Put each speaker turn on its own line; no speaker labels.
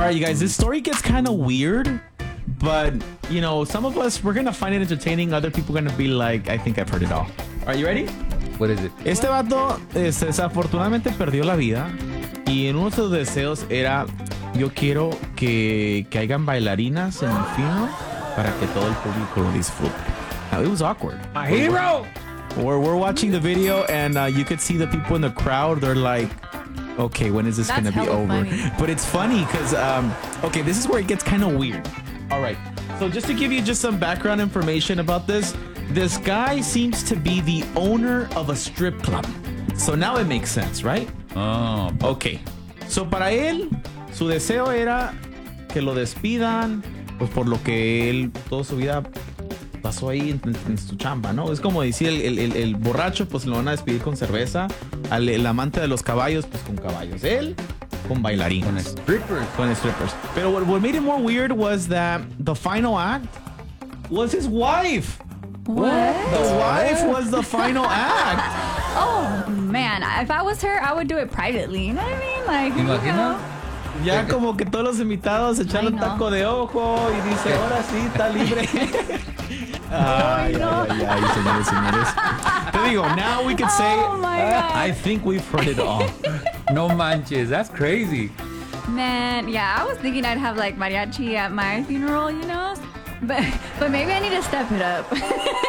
right, you guys, this story gets kind of weird, but, you know, some of us, we're going to find it entertaining. Other people are going to be like, I think I've heard it all. Are you ready?
What is it?
Este vato desafortunadamente perdió la vida y en uno de sus deseos era, yo quiero que hayan bailarinas en el funeral para que todo el público lo disfrute. Now, it was awkward.
My hero!
We're watching the video and you could see the people in the crowd. They're like, okay, when is this going to be over?
Funny.
But it's funny because, okay, this is where it gets kind of weird. All right. So just to give you just some background information about this guy seems to be the owner of a strip club. So now it makes sense, right?
Oh,
Okay. So para él, su deseo era que lo despidan, pues por lo que él toda su vida pasó ahí en su chamba, ¿no? Es como decir el borracho, pues lo van a despedir con cerveza. El amante de los caballos, pues con caballos. Él, con bailarinas.
Con strippers.
Con strippers. Pero what made it more weird was that the final act was his wife.
What?
The wife was the final act.
Oh, man. If I was her, I would do it privately. You know what I mean? Like,
Imagina.
Ya como que todos los invitados echan un taco de ojo y dice, ahora sí, está libre. Ay, señores, señores. Te digo, now we can say,
Oh, my God.
I think we've heard it all.
No manches. That's crazy.
Man, yeah, I was thinking I'd have like mariachi at my funeral, you know? But maybe I need to step it up.